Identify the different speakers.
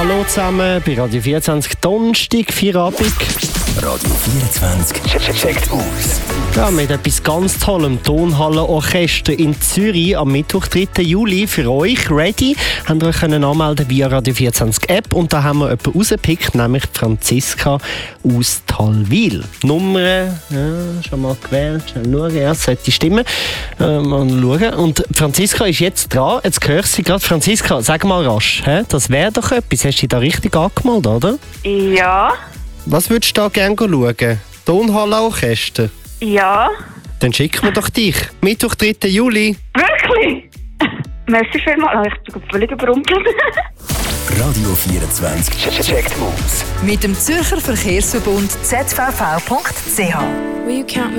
Speaker 1: Hallo zusammen bei Radio 24 Donnerstag, Feierabend.
Speaker 2: Radio 24 checkt aus.
Speaker 1: Ja, mit etwas ganz Tollem. Tonhallenorchester in Zürich am Mittwoch, 3. Juli. Für euch ready. Habt ihr euch anmelden via Radio 24 App. Und da haben wir jemanden rausgepickt, nämlich Franziska aus Talwil. Nummer, schon mal gewählt. Schauen, ja, sollte stimmen. Mal schauen. Und Franziska ist jetzt dran. Jetzt höre ich sie gerade. Franziska, sag mal rasch. Das wäre doch etwas. Hast du dich da richtig angemeldet, oder?
Speaker 3: Ja.
Speaker 1: Was würdest du da gerne schauen? Tonhallenorchester?
Speaker 3: Ja.
Speaker 1: Dann schicken wir doch dich. Mittwoch, 3. Juli.
Speaker 3: Wirklich? Merci vielmals. Ich bin völlig überrumpelt.
Speaker 2: Radio 24 checkt aus.
Speaker 4: Mit dem Zürcher Verkehrsverbund zvv.ch.